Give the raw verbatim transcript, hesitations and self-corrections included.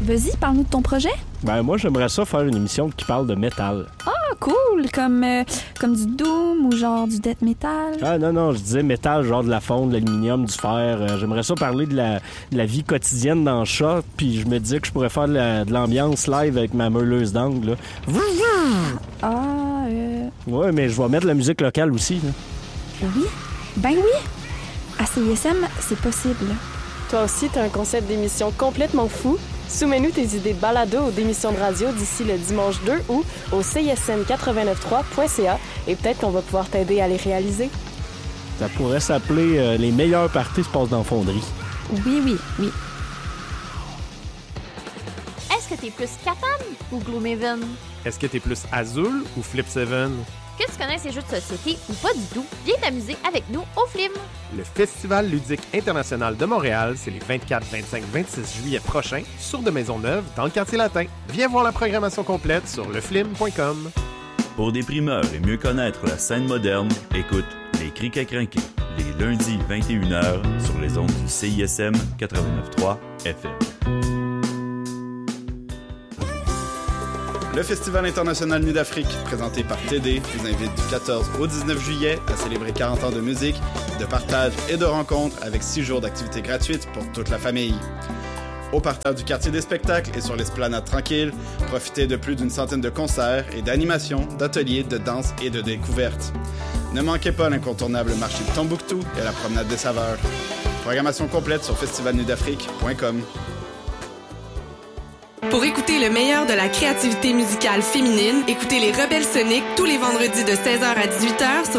Vas-y, parle-nous de ton projet. Ben moi, j'aimerais ça faire une émission qui parle de métal. Ah, cool! Comme, euh, comme du doom ou genre du death metal? Ah non, non, je disais métal, genre de la fonte, de l'aluminium, du fer. Euh, j'aimerais ça parler de la, de la vie quotidienne dans le chat, puis je me disais que je pourrais faire de, la, de l'ambiance live avec ma meuleuse d'angle, là. Ah, euh... Ouais, mais je vais mettre de la musique locale aussi, là. Oui? Ben oui! À C I S M, c'est possible. Toi aussi, t'as un concept d'émission complètement fou? Soumets-nous tes idées de balado ou d'émissions de radio d'ici le dimanche deux août au c i s m quatre-vingt-neuf trois point c a et peut-être qu'on va pouvoir t'aider à les réaliser. Ça pourrait s'appeler euh, « Les meilleures parties se passent dans la fonderie ». Oui, oui, oui. Est-ce que t'es plus Catan ou Gloomhaven? Est-ce que t'es plus Azul ou Flip sept? Que tu connais ces jeux de société ou pas du tout, viens t'amuser avec nous au Flim. Le Festival ludique international de Montréal, c'est les vingt-quatre, vingt-cinq, vingt-six juillet prochains sur de Maisonneuve dans le quartier latin. Viens voir la programmation complète sur le flim point com. Pour des primeurs et mieux connaître la scène moderne, écoute Les Crics à crinquer, les lundis vingt et une heures sur les ondes du C I S M quatre-vingt-neuf point trois F M. Le Festival international Nu d'Afrique, présenté par T D, vous invite du quatorze au dix-neuf juillet à célébrer quarante ans de musique, de partage et de rencontres avec six jours d'activités gratuites pour toute la famille. Au parterre du quartier des spectacles et sur l'esplanade tranquille, profitez de plus d'une centaine de concerts et d'animations, d'ateliers, de danse et de découvertes. Ne manquez pas l'incontournable marché de Tombouctou et la promenade des saveurs. Programmation complète sur festival nu d'afrique point com. Pour écouter le meilleur de la créativité musicale féminine, écoutez les Rebelles Soniques tous les vendredis de seize heures à dix-huit heures sur